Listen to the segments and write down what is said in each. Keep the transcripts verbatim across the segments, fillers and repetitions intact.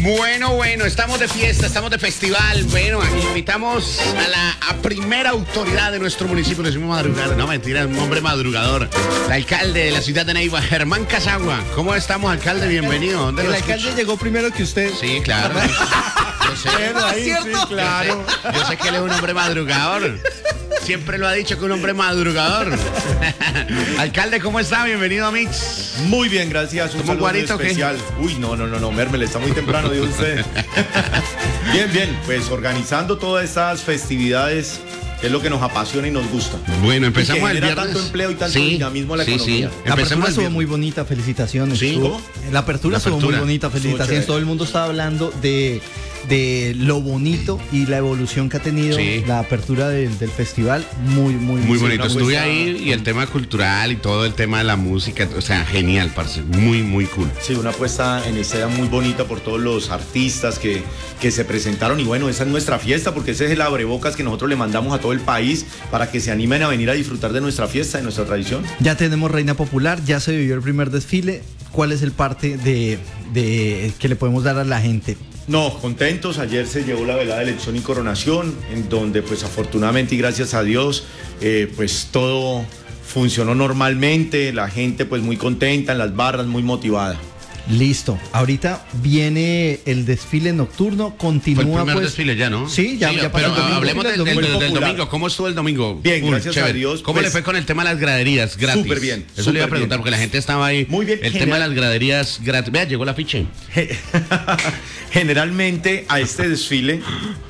Bueno, bueno, estamos de fiesta, estamos de festival. Bueno, aquí invitamos a la a primera autoridad de nuestro municipio. Le decimos madrugador. No, mentira, es un hombre madrugador. El alcalde de la ciudad de Neiva, Germán Casagua. ¿Cómo estamos, alcalde? Bienvenido. ¿Dónde El lo alcalde escucho? llegó primero que usted. Sí, claro. Yo sé, Pero ahí, sí, claro. yo sé, yo sé que él es un hombre madrugador. Siempre lo ha dicho que un hombre madrugador. Alcalde, ¿cómo está? Bienvenido a Mix. Muy bien, gracias. Un ¿Cómo saludo guarito, qué? especial. Uy, no, no, no, no, Mermel, está muy temprano, dijo usted. Bien, bien, pues organizando todas estas festividades, que es lo que nos apasiona y nos gusta. Bueno, empezamos y que el genera viernes. tanto empleo y tanto Sí, dinamismo a la sí, economía. sí. La apertura Empecemos el estuvo viernes. muy bonita, felicitaciones. Sí. Estuvo- ¿Cómo? La apertura La estuvo muy apertura. bonita, felicitaciones. chévere. Todo el mundo estaba hablando de, de lo bonito y la evolución que ha tenido Sí. la apertura del, del festival. Muy, muy, Muy Sí, bonito, una estuve apuesta- ahí y el tema cultural y todo el tema de la música, o sea, genial, parce, muy, muy cool. Sí, una puesta en escena muy bonita por todos los artistas que, que se presentaron y bueno, esa es nuestra fiesta porque ese es el abrebocas que nosotros le mandamos a todo el país para que se animen a venir a disfrutar de nuestra fiesta, de nuestra tradición. Ya tenemos Reina Popular, ya se vivió el primer desfile. ¿Cuál es el parte de, de que le podemos dar a la gente? No, contentos. Ayer se llevó la velada de elección y coronación, en donde pues afortunadamente y gracias a Dios, eh, pues todo funcionó normalmente, la gente pues muy contenta en las barras, muy motivada. Listo. Ahorita viene el desfile nocturno, Fue continúa el primer pues. desfile ya, ¿no? Sí, ya, ya pasó pero el domingo. hablemos del, del- Muy del- del popular. domingo. ¿Cómo estuvo el domingo? Bien, gracias a chévere. Dios, ¿Cómo pues- le fue con el tema de las graderías gratis? Súper bien, Eso le iba a súper preguntar bien. porque la gente estaba ahí. Muy bien, El general- tema de las graderías gratis. Vea, llegó el afiche. Generalmente a este desfile,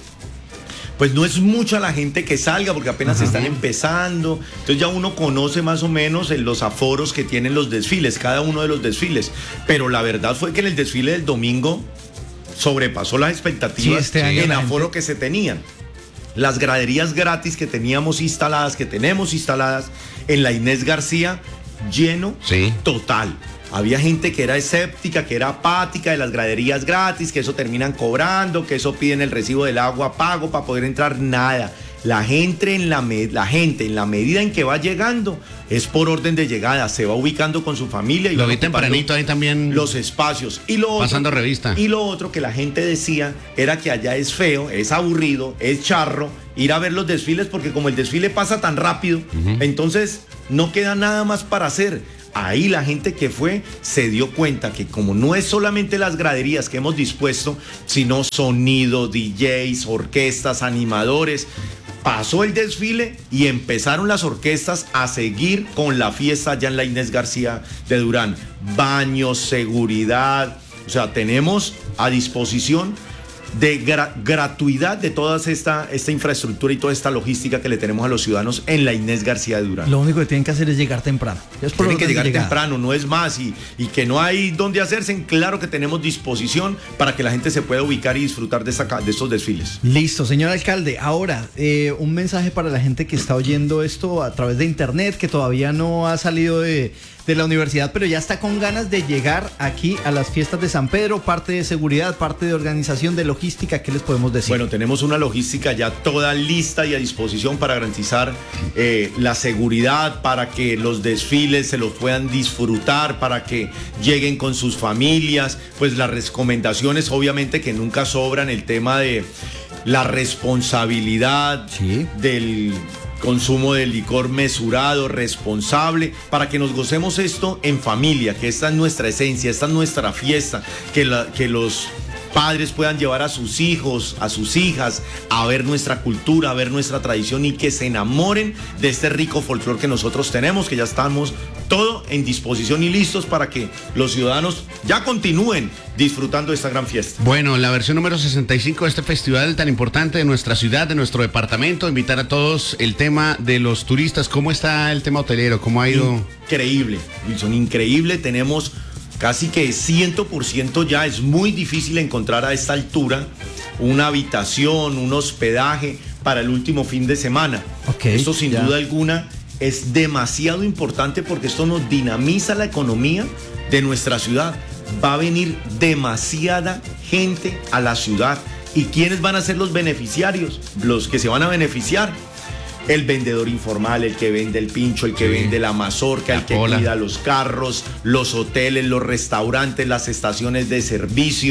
pues no es mucha la gente que salga porque apenas están empezando. Entonces ya uno conoce más o menos en los aforos que tienen los desfiles, cada uno de los desfiles. Pero la verdad fue que en el desfile del domingo sobrepasó las expectativas Sí, este año en la aforo gente- que se tenían. Las graderías gratis que teníamos instaladas, que tenemos instaladas en la Inés García, lleno Sí. total. Había gente que era escéptica, que era apática de las graderías gratis, que eso terminan cobrando, que eso piden el recibo del agua pago para poder entrar, nada. La gente, en la, me- la gente en la medida en que va llegando es por orden de llegada, se va ubicando con su familia y Lo van vi ocupando tempranito ahí también. los espacios. Y lo otro, Pasando revista. Y lo otro que la gente decía era que allá es feo, es aburrido, es charro ir a ver los desfiles porque como el desfile pasa tan rápido, entonces no queda nada más para hacer. Ahí la gente que fue se dio cuenta que como no es solamente las graderías que hemos dispuesto, sino sonido, D Js, orquestas, animadores. Pasó el desfile y empezaron las orquestas a seguir con la fiesta allá en la Inés García de Durán. Baños, seguridad, o sea, tenemos a disposición de gra- gratuidad de toda esta, esta infraestructura y toda esta logística que le tenemos a los ciudadanos en la Inés García de Durán. Lo único que tienen que hacer es llegar temprano. Es por Tienen que orden de llegar llegada. temprano, no es más, y, y que no hay dónde hacerse. Claro que tenemos disposición para que la gente se pueda ubicar y disfrutar de, esta, ca- de estos desfiles. Listo, señor alcalde. Ahora, eh, un mensaje para la gente que está oyendo esto a través de internet, que todavía no ha salido de, de la universidad, pero ya está con ganas de llegar aquí a las fiestas de San Pedro, parte de seguridad, parte de organización, de logística. ¿Qué les podemos decir? Bueno, tenemos una logística ya toda lista y a disposición para garantizar eh, la seguridad, para que los desfiles se los puedan disfrutar, para que lleguen con sus familias. Pues las recomendaciones obviamente que nunca sobran, el tema de la responsabilidad Sí. del consumo de licor mesurado, responsable, para que nos gocemos esto en familia, que esta es nuestra esencia, esta es nuestra fiesta, que, la, que los padres puedan llevar a sus hijos, a sus hijas, a ver nuestra cultura, a ver nuestra tradición y que se enamoren de este rico folclore que nosotros tenemos, que ya estamos todo en disposición y listos para que los ciudadanos ya continúen disfrutando de esta gran fiesta. Bueno, la versión número sesenta y cinco de este festival tan importante de nuestra ciudad, de nuestro departamento. Invitar a todos el tema de los turistas. ¿Cómo está el tema hotelero? ¿Cómo ha ido? Increíble, Wilson, increíble. Tenemos casi que cien por ciento ya. Es muy difícil encontrar a esta altura una habitación, un hospedaje para el último fin de semana. Ok, Esto sin ya. duda alguna es demasiado importante porque esto nos dinamiza la economía de nuestra ciudad. Va a venir demasiada gente a la ciudad. ¿Y quiénes van a ser los beneficiarios? Los que se van a beneficiar. El vendedor informal, el que vende el pincho, el que Sí. vende la mazorca, La el que pola. cuida los carros, los hoteles, los restaurantes, las estaciones de servicio.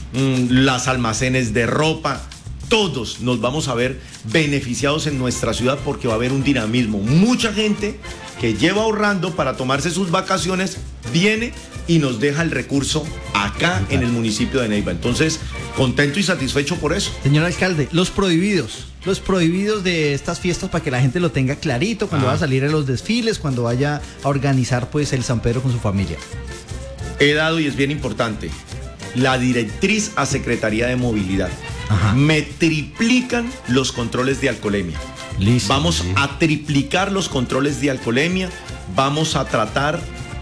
mmm, las almacenes de ropa. Todos nos vamos a ver beneficiados en nuestra ciudad porque va a haber un dinamismo. Mucha gente que lleva ahorrando para tomarse sus vacaciones viene y nos deja el recurso acá en el municipio de Neiva. Entonces, contento y satisfecho por eso. Señor alcalde, los prohibidos, los prohibidos de estas fiestas para que la gente lo tenga clarito cuando ah. va a salir a los desfiles, cuando vaya a organizar pues el San Pedro con su familia. He dado, y es bien importante, la directriz a Secretaría de Movilidad. Ajá. Me triplican los controles de alcoholemia. Listo. Vamos sí. a triplicar los controles de alcoholemia. Vamos a tratar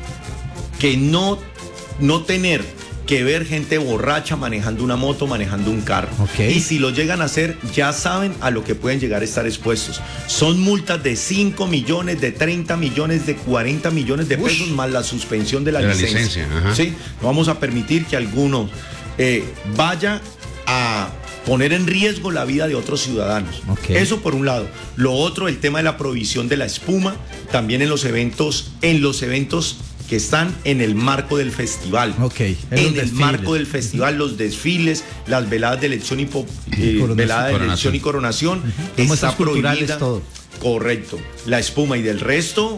que no, no tener que ver gente borracha manejando una moto, manejando un carro. Okay. Y si lo llegan a hacer, ya saben a lo que pueden llegar a estar expuestos. Son multas de cinco millones, de treinta millones, de cuarenta millones de pesos, Ush. más la suspensión de la de licencia. La licencia. ¿Sí? No vamos a permitir que alguno eh, vaya a poner en riesgo la vida de otros ciudadanos. Okay. Eso por un lado. Lo otro, el tema de la prohibición de la espuma, también en los eventos, en los eventos que están en el marco del festival. Okay. En, en el desfiles. marco del festival, los desfiles, las veladas de elección y, po, eh, velada de elección y coronación, uh-huh. está prohibida. Todo. Correcto. La espuma y del resto,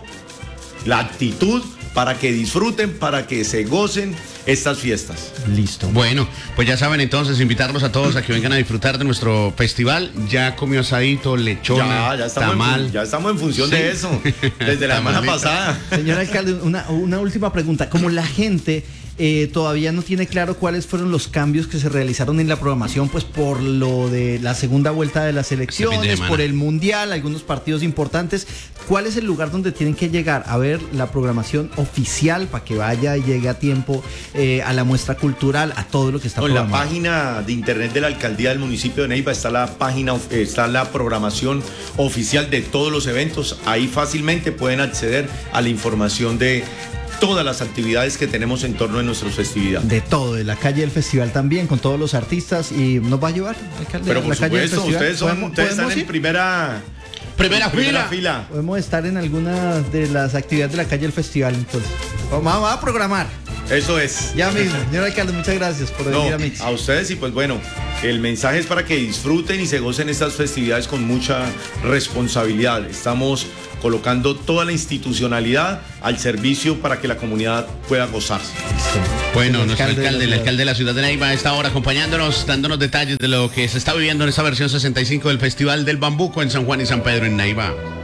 la actitud para que disfruten, para que se gocen estas fiestas. Listo. Bueno, pues ya saben entonces, invitarlos a todos a que vengan a disfrutar de nuestro festival. Ya comió asadito, lechona, ya, ya estamos tamal. En, ya estamos en función sí. de eso, desde la semana pasada. Señor alcalde, una, una última pregunta. Como la gente eh, todavía no tiene claro cuáles fueron los cambios que se realizaron en la programación, pues por lo de la segunda vuelta de las elecciones, por el Mundial, algunos partidos importantes, ¿cuál es el lugar donde tienen que llegar a ver la programación oficial para que vaya y llegue a tiempo eh, a la muestra cultural, a todo lo que está programado? En la página de internet de la alcaldía del municipio de Neiva está la página, está la programación oficial de todos los eventos. Ahí fácilmente pueden acceder a la información de todas las actividades que tenemos en torno a nuestras festividades. De todo, de la calle del festival también, con todos los artistas. ¿Y nos va a llevar, alcalde? Pero por la supuesto, calle del festival? ustedes, son, ustedes están ir? en primera... Primera, primera fila. fila. Podemos estar en alguna de las actividades de la calle del festival, entonces. Vamos, vamos a programar. Eso es. Ya mismo. Señor alcalde, muchas gracias por venir no, a Mix. A ustedes, y pues bueno, el mensaje es para que disfruten y se gocen estas festividades con mucha responsabilidad. Estamos colocando toda la institucionalidad al servicio para que la comunidad pueda gozarse. Bueno, nuestro alcalde, el alcalde de la ciudad de Neiva, está ahora acompañándonos, dándonos detalles de lo que se está viviendo en esta versión sesenta y cinco del Festival del Bambuco en San Juan y San Pedro en Neiva.